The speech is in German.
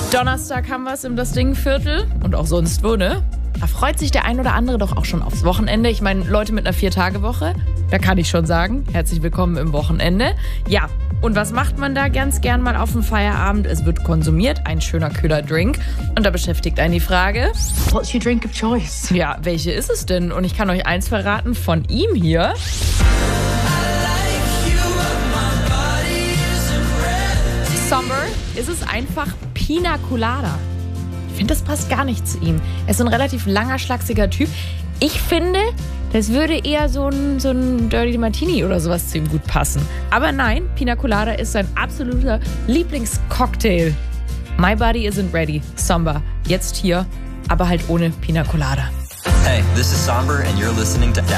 Donnerstag haben wir es im Das Ding-Viertel und auch sonst wo, ne? Da freut sich der ein oder andere doch auch schon aufs Wochenende. Ich meine, Leute mit einer 4-Tage-Woche, da kann ich schon sagen, herzlich willkommen im Wochenende. Ja, und was macht man da ganz gern mal auf dem Feierabend? Es wird konsumiert, ein schöner, kühler Drink. Und da beschäftigt einen die Frage: What's your drink of choice? Ja, welche ist es denn? Und ich kann euch eins verraten von ihm hier. Somber ist es einfach Pina Colada. Ich finde, das passt gar nicht zu ihm. Er ist so ein relativ langer, schlachsiger Typ. Ich finde, das würde eher so ein Dirty Martini oder sowas zu ihm gut passen. Aber nein, Pina Colada ist sein absoluter Lieblingscocktail. My Body Isn't Ready, Somber. Jetzt hier, aber halt ohne Pina Colada. Hey, this is Somber and you're listening to